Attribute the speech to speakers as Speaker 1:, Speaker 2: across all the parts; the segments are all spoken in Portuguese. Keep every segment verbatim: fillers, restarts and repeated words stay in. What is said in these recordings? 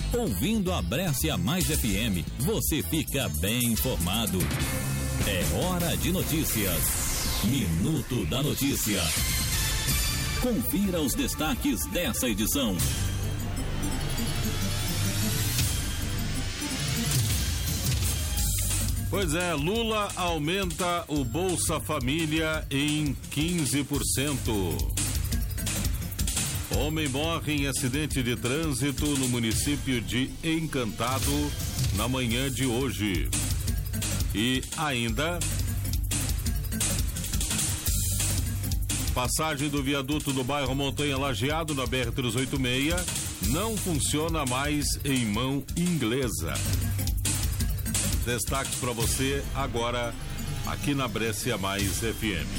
Speaker 1: Ouvindo a Brescia Mais F M, você fica bem informado. É hora de notícias. Minuto da Notícia. Confira os destaques dessa edição.
Speaker 2: Pois é, Lula aumenta o Bolsa Família em quinze por cento. Homem morre em acidente de trânsito no município de Encantado na manhã de hoje. E ainda, passagem do viaduto do bairro Montanha Lajeado na B R trezentos e oitenta e seis não funciona mais em mão inglesa. Destaques para você agora aqui na Brescia Mais F M.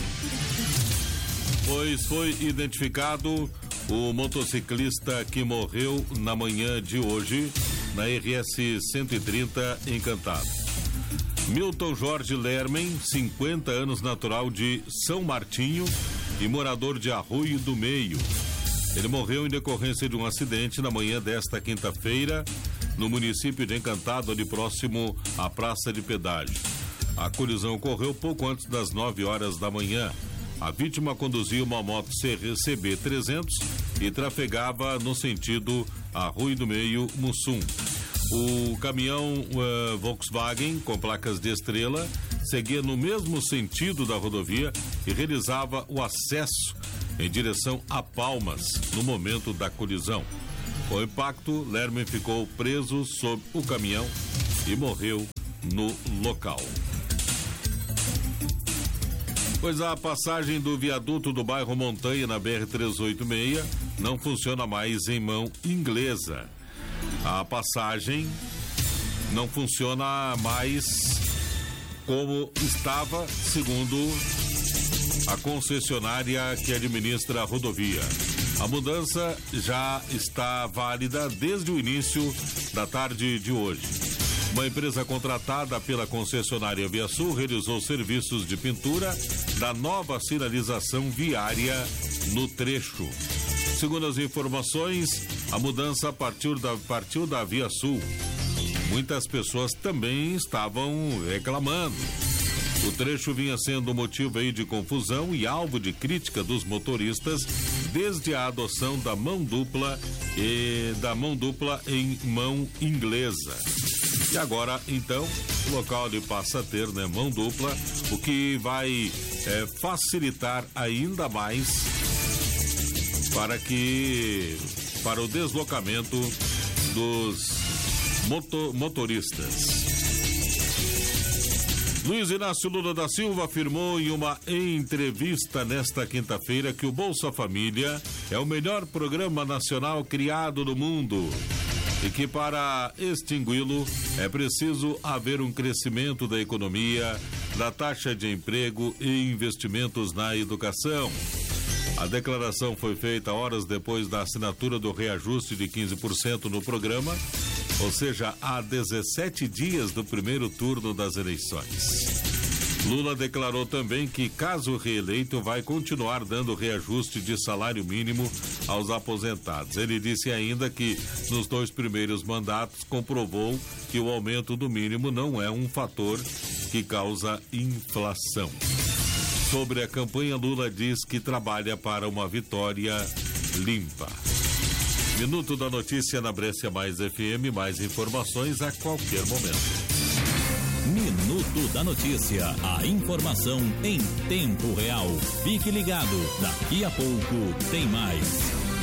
Speaker 2: Pois foi identificado o motociclista que morreu na manhã de hoje na R S cento e trinta Encantado. Milton Jorge Lermen, cinquenta anos, natural de São Martinho e morador de Arroio do Meio. Ele morreu em decorrência de um acidente na manhã desta quinta-feira no município de Encantado, ali próximo à Praça de Pedágio. A colisão ocorreu pouco antes das nove horas da manhã. A vítima conduzia uma moto C B trezentos e trafegava no sentido Arroio do Meio, Mussum. O caminhão uh, Volkswagen, com placas de estrela, seguia no mesmo sentido da rodovia e realizava o acesso em direção a Palmas no momento da colisão. Com o impacto, Lermen ficou preso sob o caminhão e morreu no local. Pois a passagem do viaduto do bairro Montanha na B R trezentos e oitenta e seis não funciona mais em mão inglesa. A passagem não funciona mais como estava, segundo a concessionária que administra a rodovia. A mudança já está válida desde o início da tarde de hoje. Uma empresa contratada pela concessionária Viasul realizou serviços de pintura da nova sinalização viária no trecho. Segundo as informações, a mudança partiu da, partiu da Viasul. Muitas pessoas também estavam reclamando. O trecho vinha sendo motivo aí de confusão e alvo de crítica dos motoristas desde a adoção da mão dupla e da mão dupla em mão inglesa. E agora, então, o local ele passa a ter, né, mão dupla, o que vai é, facilitar ainda mais para que para o deslocamento dos moto, motoristas. Luiz Inácio Lula da Silva afirmou em uma entrevista nesta quinta-feira que o Bolsa Família é o melhor programa nacional criado no mundo e que para extingui-lo é preciso haver um crescimento da economia, da taxa de emprego e investimentos na educação. A declaração foi feita horas depois da assinatura do reajuste de quinze por cento no programa, ou seja, há dezessete dias do primeiro turno das eleições. Lula declarou também que, caso reeleito, vai continuar dando reajuste de salário mínimo aos aposentados. Ele disse ainda que, nos dois primeiros mandatos, comprovou que o aumento do mínimo não é um fator que causa inflação. Sobre a campanha, Lula diz que trabalha para uma vitória limpa. Minuto da Notícia na Brescia Mais F M, mais informações a qualquer momento.
Speaker 1: Minuto da Notícia, a informação em tempo real. Fique ligado, daqui a pouco tem mais.